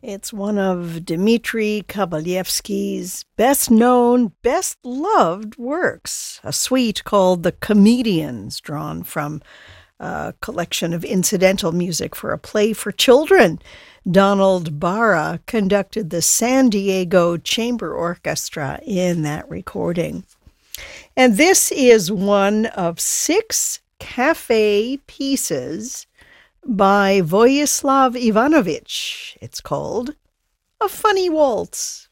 It's one of Dmitri Kabalevsky's best-known, best-loved works, a suite called The Comedians, drawn from a collection of incidental music for a play for children. Donald Barra conducted the San Diego Chamber Orchestra in that recording. And this is one of 6 cafe pieces by Vojislav Ivanović. It's called A Funny Waltz.